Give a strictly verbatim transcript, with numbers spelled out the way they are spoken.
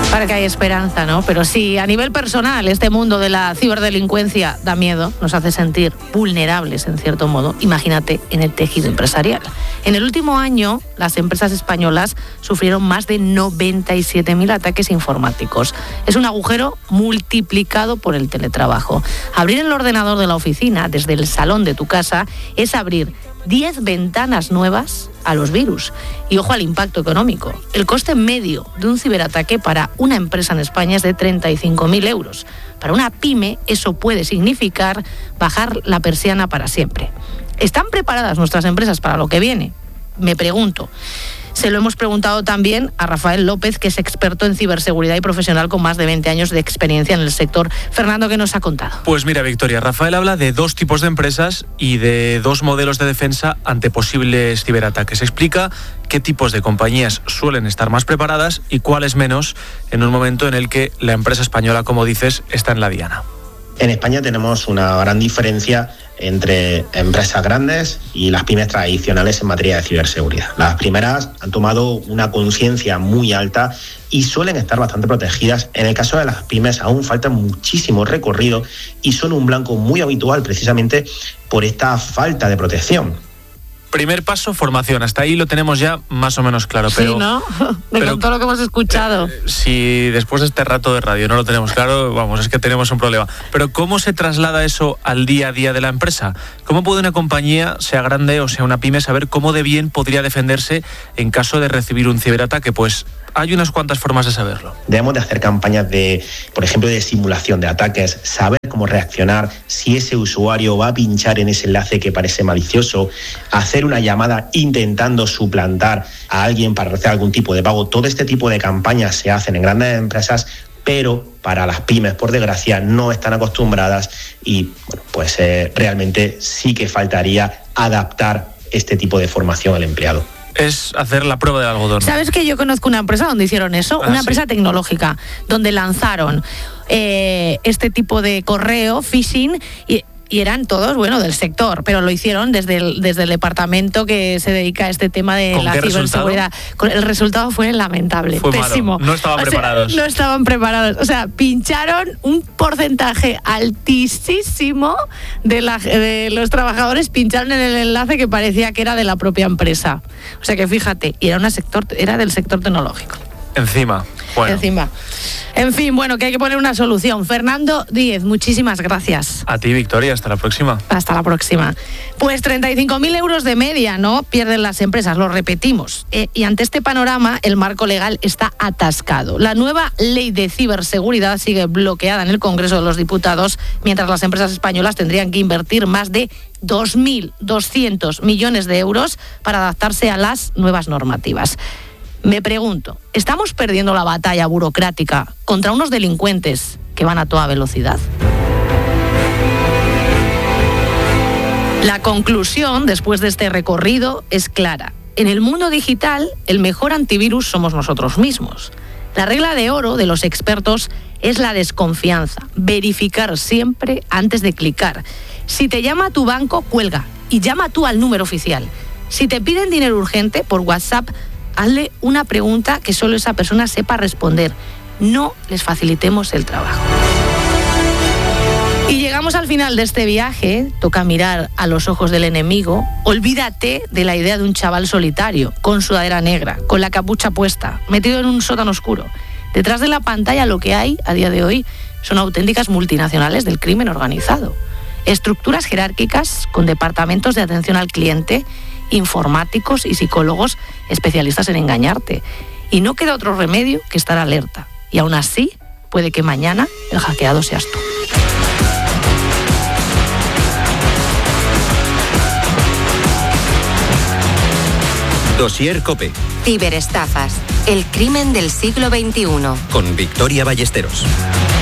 Para que haya esperanza, ¿no? Pero sí, a nivel personal, este mundo de la ciberdelincuencia da miedo, nos hace sentir vulnerables, en cierto modo. Imagínate en el tejido empresarial. En el último año, las empresas españolas sufrieron más de noventa y siete mil ataques informáticos. Es un agujero multiplicado por el teletrabajo. Abrir el ordenador de la oficina desde el salón de tu casa es abrir diez ventanas nuevas a los virus. Y ojo al impacto económico. El coste medio de un ciberataque para una empresa en España es de treinta y cinco mil euros. Para una pyme eso puede significar bajar la persiana para siempre. ¿Están preparadas nuestras empresas para lo que viene? Me pregunto. Se lo hemos preguntado también a Rafael López, que es experto en ciberseguridad y profesional con más de veinte años de experiencia en el sector. Fernando, ¿qué nos ha contado? Pues mira, Victoria, Rafael habla de dos tipos de empresas y de dos modelos de defensa ante posibles ciberataques. Explica qué tipos de compañías suelen estar más preparadas y cuáles menos en un momento en el que la empresa española, como dices, está en la diana. En España tenemos una gran diferencia entre empresas grandes y las pymes tradicionales en materia de ciberseguridad. Las primeras han tomado una conciencia muy alta y suelen estar bastante protegidas. En el caso de las pymes aún falta muchísimo recorrido y son un blanco muy habitual precisamente por esta falta de protección. Primer paso, formación. Hasta ahí lo tenemos ya más o menos claro. Pero, sí, ¿no? De pero, con todo lo que hemos escuchado. Eh, si después de este rato de radio no lo tenemos claro, vamos, es que tenemos un problema. Pero ¿cómo se traslada eso al día a día de la empresa? ¿Cómo puede una compañía, sea grande o sea una pyme, saber cómo de bien podría defenderse en caso de recibir un ciberataque? Pues hay unas cuantas formas de saberlo. Debemos de hacer campañas de, por ejemplo, de simulación de ataques, saber cómo reaccionar, si ese usuario va a pinchar en ese enlace que parece malicioso, hacer una llamada intentando suplantar a alguien para hacer algún tipo de pago. Todo este tipo de campañas se hacen en grandes empresas, pero para las pymes, por desgracia, no están acostumbradas y bueno, pues eh, realmente sí que faltaría adaptar este tipo de formación al empleado. Es hacer la prueba del algodón. ¿Sabes que yo conozco una empresa donde hicieron eso? Ah, una ¿sí? empresa tecnológica, donde lanzaron eh, este tipo de correo, phishing, y, y eran todos, bueno, del sector, pero lo hicieron desde el, desde el departamento que se dedica a este tema de la ciberseguridad. Con el resultado fue lamentable, fue pésimo. Malo. No estaban o sea, preparados. No estaban preparados. O sea, pincharon un porcentaje altísimo de, la, de los trabajadores, pincharon en el enlace que parecía que era de la propia empresa. O sea que fíjate, y era, una sector, era del sector tecnológico. Encima. Bueno. Encima. En fin, bueno, que hay que poner una solución. Fernando Díez, muchísimas gracias. A ti, Victoria, hasta la próxima. Hasta la próxima. Pues treinta y cinco mil euros de media, ¿no? Pierden las empresas, lo repetimos. Eh, y ante este panorama, el marco legal está atascado. La nueva ley de ciberseguridad sigue bloqueada en el Congreso de los Diputados, mientras las empresas españolas tendrían que invertir más de dos mil doscientos millones de euros para adaptarse a las nuevas normativas. Me pregunto, ¿estamos perdiendo la batalla burocrática contra unos delincuentes que van a toda velocidad? La conclusión, después de este recorrido, es clara. En el mundo digital, el mejor antivirus somos nosotros mismos. La regla de oro de los expertos es la desconfianza. Verificar siempre antes de clicar. Si te llama tu banco, cuelga y llama tú al número oficial. Si te piden dinero urgente por WhatsApp, hazle una pregunta que solo esa persona sepa responder. No les facilitemos el trabajo. Y llegamos al final de este viaje. Toca mirar a los ojos del enemigo. Olvídate de la idea de un chaval solitario, con sudadera negra, con la capucha puesta, metido en un sótano oscuro. Detrás de la pantalla lo que hay a día de hoy son auténticas multinacionales del crimen organizado. Estructuras jerárquicas con departamentos de atención al cliente, informáticos y psicólogos especialistas en engañarte. Y no queda otro remedio que estar alerta. Y aún así, puede que mañana el hackeado seas tú. Dossier COPE. Ciberestafas. El crimen del siglo veintiuno. Con Victoria Ballesteros.